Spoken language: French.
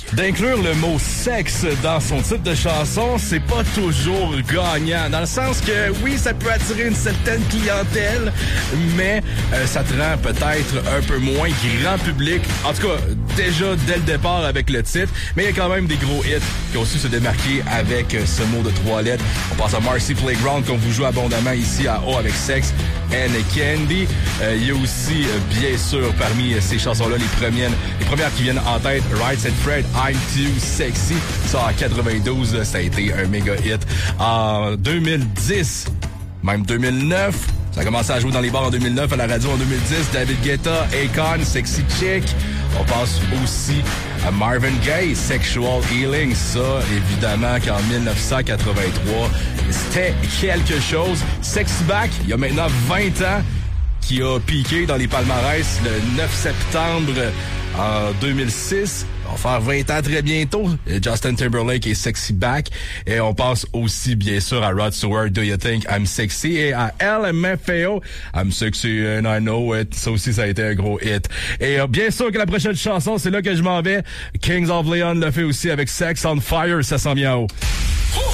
D'inclure le mot sexe dans son titre de chanson, c'est pas toujours gagnant. Dans le sens que, oui, ça peut attirer une certaine clientèle, mais ça te rend peut-être un peu moins grand public. En tout cas, déjà dès le départ avec le titre, mais il y a quand même des gros hits qui ont su se démarquer avec ce mot de 3 lettres. On pense à Marcy Playground qu'on vous joue abondamment ici à O avec Sex and Candy. Il y a aussi, bien sûr, parmi ces chansons-là, les premières qui viennent en tête, Right Said Fred, I'm Too Sexy. Ça, en 92, ça a été un méga hit. En 2010, même 2009, ça a commencé à jouer dans les bars en 2009, à la radio en 2010, David Guetta, Akon, Sexy Chick. On pense aussi à Marvin Gaye, Sexual Healing. Ça, évidemment, qu'en 1983, c'était quelque chose. Sexy Back, il y a maintenant 20 ans, qui a piqué dans les palmarès le 9 septembre en 2006. On va faire 20 ans très bientôt. Justin Timberlake et Sexy Back. Et on pense aussi, bien sûr, à Rod Stewart, Do You Think I'm Sexy? Et à LMFAO, I'm Sexy and I Know It. Ça aussi, ça a été un gros hit. Et bien sûr que la prochaine chanson, c'est là que je m'en vais. Kings of Leon le fait aussi avec Sex on Fire. Ça s'en vient en haut.